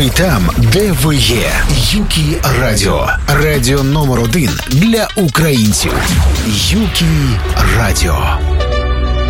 Ви там, де ви є. Юкі Радіо. Радіо номер 1 для українців. Юкі Радіо.